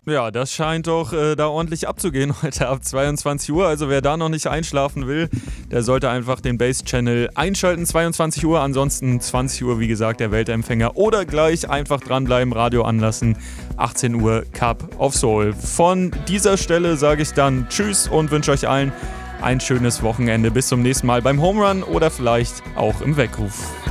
Ja, das scheint doch da ordentlich abzugehen heute ab 22 Uhr. Also wer da noch nicht einschlafen will, der sollte einfach den Bass-Channel einschalten, 22 Uhr. Ansonsten 20 Uhr, wie gesagt, der Weltempfänger. Oder gleich einfach dranbleiben, Radio anlassen, 18 Uhr Cup of Soul. Von dieser Stelle sage ich dann Tschüss und wünsche euch allen ein schönes Wochenende. Bis zum nächsten Mal beim Home Run oder vielleicht auch im Weckruf.